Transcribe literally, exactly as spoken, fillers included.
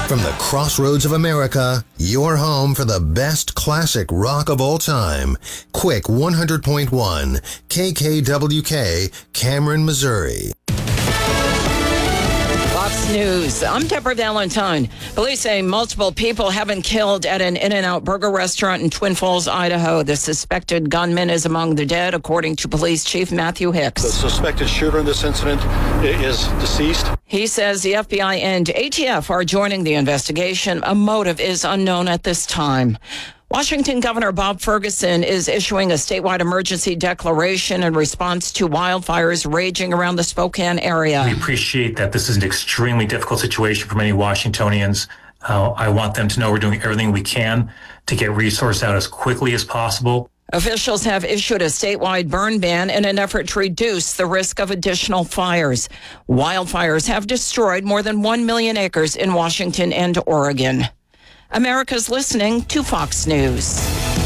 From the crossroads of America, your home for the best classic rock of all time. Quick one hundred point one, K K W K, Cameron, Missouri. Fox News. I'm Deborah Valentine. Police say multiple people have been killed at an In-N-Out burger restaurant in Twin Falls, Idaho. The suspected gunman is among the dead, according to Police Chief Matthew Hicks. The suspected shooter in this incident is deceased. He says the F B I and A T F are joining the investigation. A motive is unknown at this time. Washington Governor Bob Ferguson is issuing a statewide emergency declaration in response to wildfires raging around the Spokane area. We appreciate that this is an extremely difficult situation for many Washingtonians. Uh, I want them to know we're doing everything we can to get resources out as quickly as possible. Officials have issued a statewide burn ban in an effort to reduce the risk of additional fires. Wildfires have destroyed more than one million acres in Washington and Oregon. America's listening to Fox News.